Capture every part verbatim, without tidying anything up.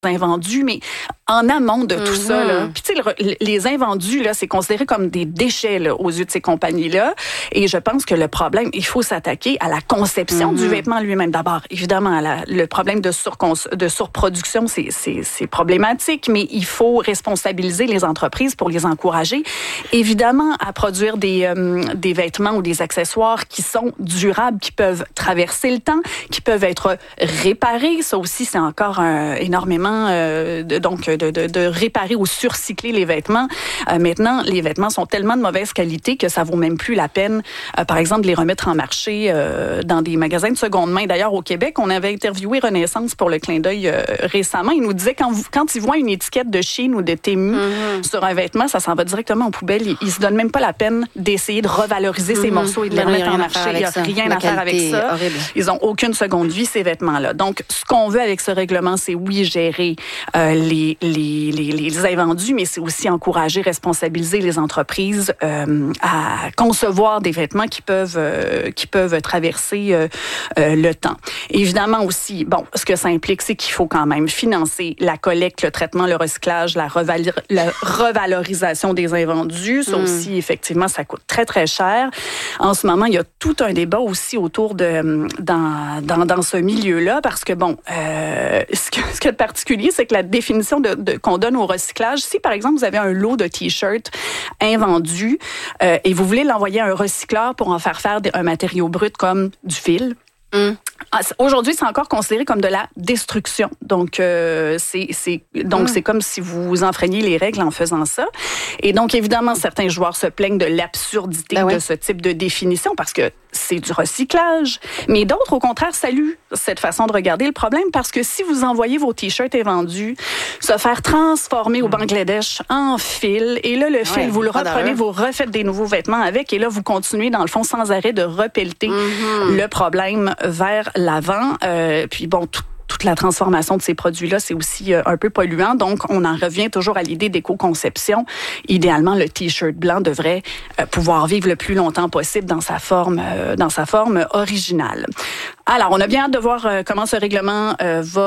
invendus, mais en amont de tout mm-hmm. ça, là. Puis tu sais, le, les invendus, là, c'est considéré comme des déchets là, aux yeux de ces compagnies-là. Et je pense que le problème, il faut s'attaquer à la conception mm-hmm. du vêtement lui-même. D'abord, évidemment, la, le problème de, surcons- de surproduction, c'est, c'est, c'est problématique, mais il faut responsabiliser les entreprises pour les encourager, évidemment, à produire des, euh, des vêtements ou des accessoires qui sont durables, qui peuvent traverser le temps, qui peuvent être réparés. Ça aussi, c'est encore un, énormément Euh, de, donc de, de, de réparer ou surcycler les vêtements. Euh, maintenant, les vêtements sont tellement de mauvaise qualité que ça vaut même plus la peine, euh, par exemple, de les remettre en marché euh, dans des magasins de seconde main. D'ailleurs, au Québec, on avait interviewé Renaissance pour le clin d'œil euh, récemment. Il nous disait quand, vous, quand ils voient une étiquette de Shein ou de Temu mm-hmm. sur un vêtement, ça s'en va directement aux poubelles. Ils, ils se donnent même pas la peine d'essayer de revaloriser mm-hmm. ces morceaux et de les remettre en marché. Il n'y a rien à faire avec ça. Horrible. Ils ont aucune seconde vie, ces vêtements-là. Donc, ce qu'on veut avec ce règlement, c'est oui, gérer Euh, les, les, les, les invendus, mais c'est aussi encourager, responsabiliser les entreprises euh, à concevoir des vêtements qui peuvent, euh, qui peuvent traverser euh, euh, le temps. Évidemment aussi, bon, ce que ça implique, c'est qu'il faut quand même financer la collecte, le traitement, le recyclage, la, reval- la revalorisation des invendus. Ça mmh. aussi, effectivement, ça coûte très, très cher. En ce moment, il y a tout un débat aussi autour de dans, dans, dans ce milieu-là, parce que, bon, euh, ce que, ce que de particulier, c'est que la définition de, de, qu'on donne au recyclage, si par exemple vous avez un lot de t-shirts invendus euh, et vous voulez l'envoyer à un recycleur pour en faire faire un matériau brut comme du fil, mm. aujourd'hui c'est encore considéré comme de la destruction. Donc euh, c'est, c'est donc mm. c'est comme si vous enfreigniez les règles en faisant ça. Et donc évidemment certains joueurs se plaignent de l'absurdité ben de oui. ce type de définition parce que c'est du recyclage. Mais d'autres, au contraire, saluent cette façon de regarder le problème parce que si vous envoyez vos t-shirts invendus se faire transformer au Bangladesh en fil, et là, le fil, ouais, vous le reprenez, vous refaites des nouveaux vêtements avec, et là, vous continuez, dans le fond, sans arrêt de repelleter mm-hmm. le problème vers l'avant. Euh, puis bon, tout toute la transformation de ces produits-là, c'est aussi un peu polluant. Donc, on en revient toujours à l'idée d'éco-conception. Idéalement, le T-shirt blanc devrait pouvoir vivre le plus longtemps possible dans sa forme, dans sa forme originale. Alors, on a bien hâte de voir comment ce règlement va...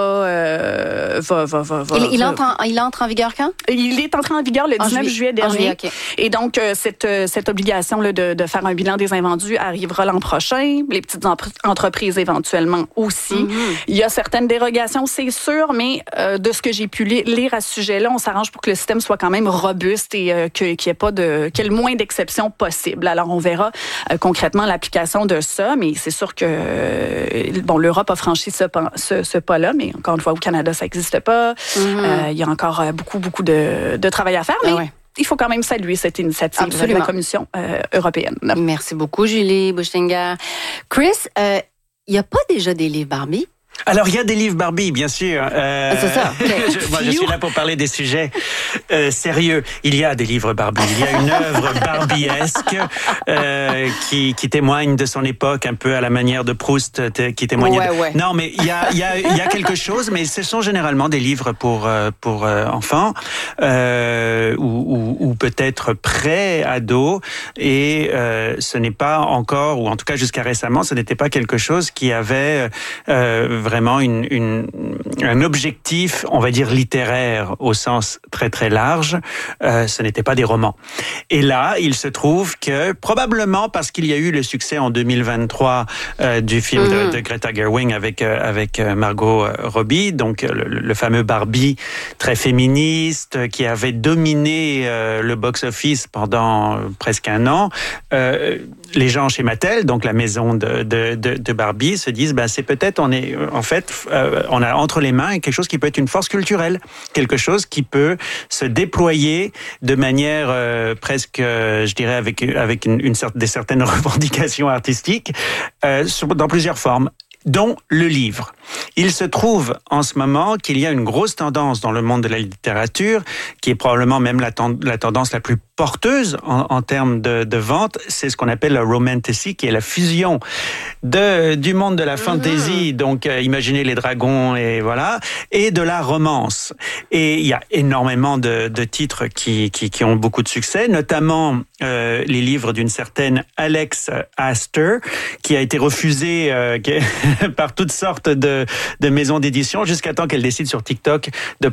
Euh, va, va, va, va il, il, va. Entre en, il entre en vigueur quand? Il est entré en vigueur le dix-neuf juillet dernier. En juillet, okay. Et donc, cette, cette obligation là, de, de faire un bilan des invendus arrivera l'an prochain. Les petites entreprises éventuellement aussi. Mm-hmm. Il y a certaines dérogations, c'est sûr, mais euh, de ce que j'ai pu lire à ce sujet-là, on s'arrange pour que le système soit quand même robuste et euh, que, qu'il y ait pas de, qu'il y ait le moins d'exceptions possible. Alors, on verra euh, concrètement l'application de ça, mais c'est sûr que euh, bon, l'Europe a franchi ce, ce, ce pas-là, mais encore une fois, au Canada, ça n'existe pas. Mm-hmm. Euh, il y a encore beaucoup, beaucoup de, de travail à faire, mais... Ah ouais. Il faut quand même saluer cette initiative Absolument. de la Commission euh, européenne. Merci beaucoup, Julie Bouchinger. Chris, il euh, n'y a pas déjà des livres Barbie? Alors, il y a des livres Barbie, bien sûr. Euh, ah, c'est ça. Okay. je, moi, je suis là pour parler des sujets euh, sérieux. Il y a des livres Barbie. Il y a une œuvre barbiesque euh, qui, qui témoigne de son époque, un peu à la manière de Proust, qui témoignait. Ouais, de... ouais. Non, mais il y a, il y a, il y a quelque chose, mais ce sont généralement des livres pour pour enfants euh, ou, ou, ou peut-être pré-ados, et euh, ce n'est pas encore, ou en tout cas jusqu'à récemment, ce n'était pas quelque chose qui avait euh, vraiment une, une, un objectif, on va dire littéraire au sens très très large. Euh, ce n'était pas des romans. Et là, il se trouve que probablement parce qu'il y a eu le succès en deux mille vingt-trois euh, du film mm-hmm. de, de Greta Gerwig avec euh, avec Margot Robbie, donc le, le fameux Barbie très féministe qui avait dominé euh, le box-office pendant presque un an. Euh, les gens chez Mattel, donc la maison de de, de, de Barbie, se disent ben c'est peut-être on est en fait, euh, on a entre les mains quelque chose qui peut être une force culturelle, quelque chose qui peut se déployer de manière euh, presque, euh, je dirais, avec avec une, une des certaines revendications artistiques euh, dans plusieurs formes, dont le livre. Il se trouve en ce moment qu'il y a une grosse tendance dans le monde de la littérature, qui est probablement même la, ten- la tendance la plus porteuse en, en termes de, de vente, c'est ce qu'on appelle la romantasy, qui est la fusion de, du monde de la fantasy, mmh. donc euh, imaginez les dragons et voilà, et de la romance. Et il y a énormément de, de titres qui, qui, qui ont beaucoup de succès, notamment euh, les livres d'une certaine Alex Astor, qui a été refusée euh, par toutes sortes de de, de maisons d'édition jusqu'à temps qu'elle décide sur TikTok de